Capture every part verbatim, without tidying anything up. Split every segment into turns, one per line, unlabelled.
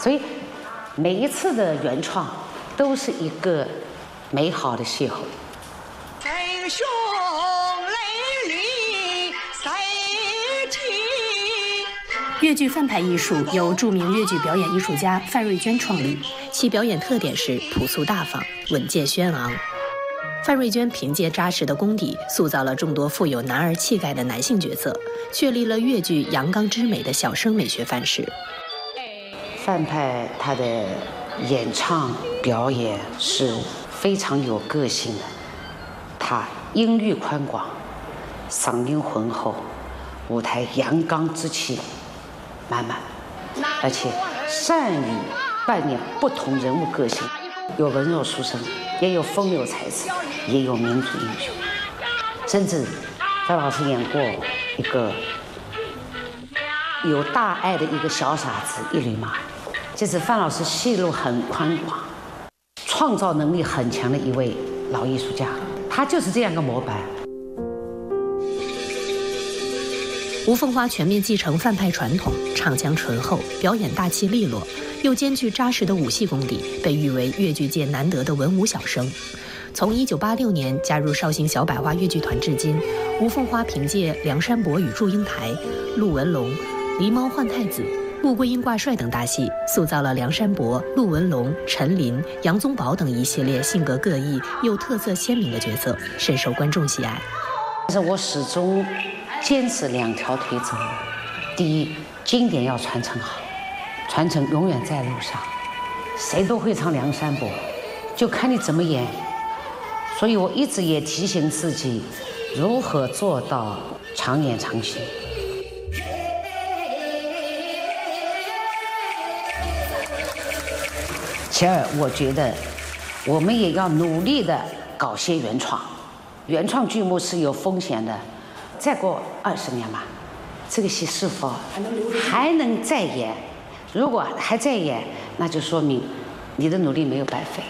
所以每一次的原创都是一个美好的邂逅。
英雄泪里赛题。
越剧范派艺术由著名越剧表演艺术家范瑞娟创立，其表演特点是朴素大方、稳健轩昂。范瑞娟凭借扎实的功底，塑造了众多富有男儿气概的男性角色，确立了越剧阳刚之美的小生美学范式。
范派他的演唱表演是非常有个性的，他音域宽广，嗓音浑厚，舞台阳刚之气满满，而且善于扮演不同人物个性，有文弱书生，也有风流才子，也有民族英雄，甚至范老师演过一个有大爱的一个小傻子一缕马。就是范老师戏路很宽广，创造能力很强的一位老艺术家，他就是这样一个模板。
吴凤花全面继承范派传统，唱腔醇厚，表演大气利落，又兼具扎实的武戏功底，被誉为越剧界难得的文武小生。从一九八六年加入绍兴小百花越剧团至今，吴凤花凭借《梁山伯与祝英台》、陆文龙、狸猫换太子、穆桂英挂帅等大戏，塑造了梁山伯、陆文龙、陈琳、杨宗保等一系列性格各异又特色鲜明的角色，深受观众喜爱。
但是我始终坚持两条腿走路：第一，经典要传承好，传承永远在路上，谁都会唱梁山伯，就看你怎么演。所以我一直也提醒自己，如何做到常演常新。其二，我觉得我们也要努力的搞些原创，原创剧目是有风险的。再过二十年吧，这个戏是否还能再演？如果还在演，那就说明你的努力没有白费。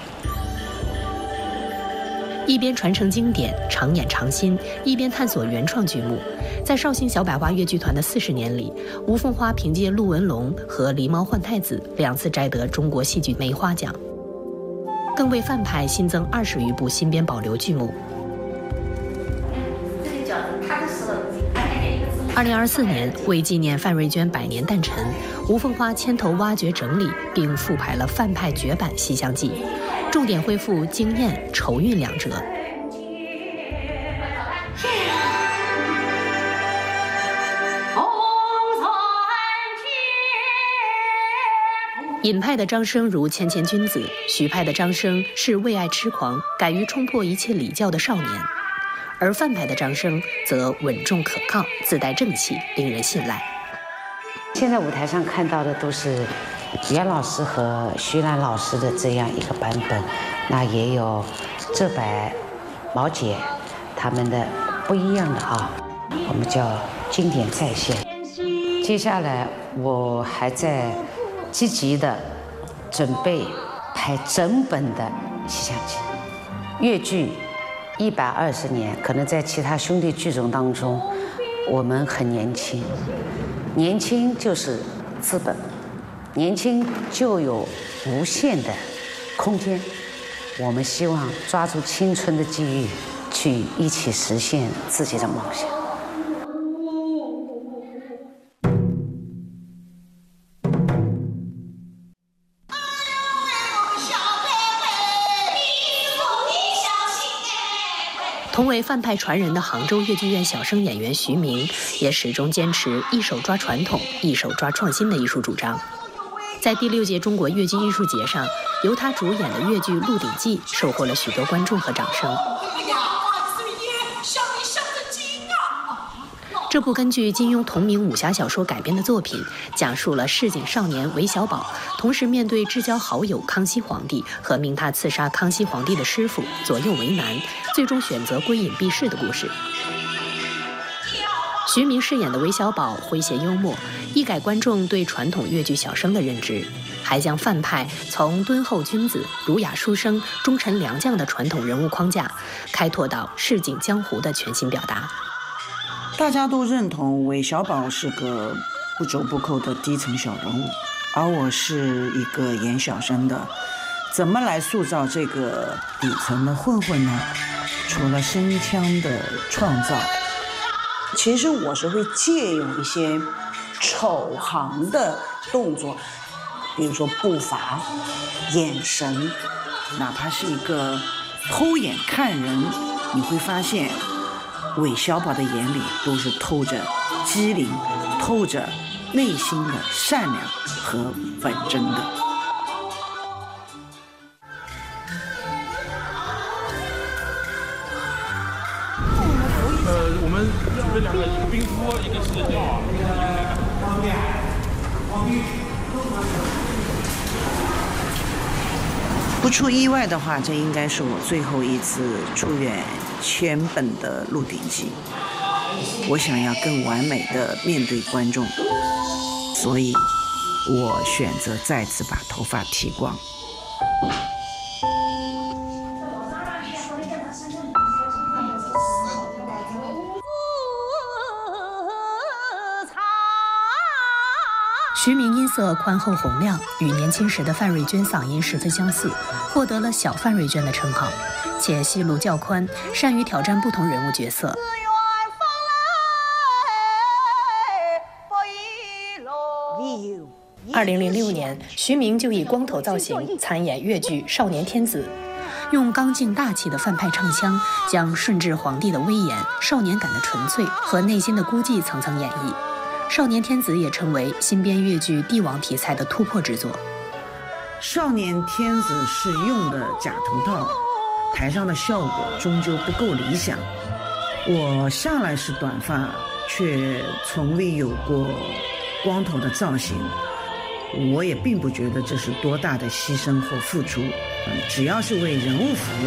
一边传承经典，常演常新，一边探索原创剧目。在绍兴小百花越剧团的四十年里，吴凤花凭借《陆文龙》和《狸猫换太子》两次摘得中国戏剧梅花奖，更为范派新增二十余部新编保留剧目。二零二四年，为纪念范瑞娟百年诞辰，吴凤花牵头挖掘整理并复排了范派绝版《西厢记》，重点恢复惊艳、愁韵两折。尹派的张生如谦谦君子，徐派的张生是为爱痴狂，敢于冲破一切礼教的少年，而范派的张生则稳重可靠，自带正气，令人信赖。
现在舞台上看到的都是袁老师和徐兰老师的这样一个版本，那也有浙白、毛姐他们的不一样的啊，我们叫经典再现。接下来我还在积极的准备拍整本的《西厢记》。越剧一百二十年，可能在其他兄弟剧种当中，我们很年轻，年轻就是资本，年轻就有无限的空间。我们希望抓住青春的机遇，去一起实现自己的梦想。
同为范派传人的杭州越剧院小生演员徐明，也始终坚持一手抓传统、一手抓创新的艺术主张。在第六届中国越剧艺术节上，由他主演的越剧《鹿鼎记》收获了许多观众和掌声。这部根据金庸同名武侠小说改编的作品，讲述了市井少年韦小宝同时面对至交好友康熙皇帝和命他刺杀康熙皇帝的师傅，左右为难，最终选择归隐避世的故事。徐明饰演的韦小宝诙谐幽默，一改观众对传统越剧小生的认知，还将范派从敦厚君子、儒雅书生、忠臣良将的传统人物框架，开拓到市井江湖的全新表达。
大家都认同韦小宝是个不折不扣的低层小人物， 而我是一个演小生的，怎么来塑造这个底层的混混呢？除了声腔的创造，其实我是会借用一些丑行的动作，比如说步伐、眼神，哪怕是一个偷眼看人，你会发现韦小宝的眼里都是透着机灵，透着内心的善良和本真的。
呃，我们准备两个，一个冰敷，一个是药啊，一个那个。
不出意外的话，这应该是我最后一次出演全本的《鹿鼎记》。我想要更完美的面对观众，所以我选择再次把头发剃光。
徐明音色宽厚洪亮，与年轻时的范瑞娟嗓音十分相似，获得了小范瑞娟的称号，且戏路较宽，善于挑战不同人物角色。二零零六年，徐明就以光头造型参演越剧《少年天子》，用刚劲大气的范派唱腔，将顺治皇帝的威严、少年感的纯粹和内心的孤寂层层演绎。《少年天子》也成为新编越剧帝王题材的突破之作。
少年天子是用的假头套，台上的效果终究不够理想。我向来是短发，却从未有过光头的造型。我也并不觉得这是多大的牺牲或付出，只要是为人物服务。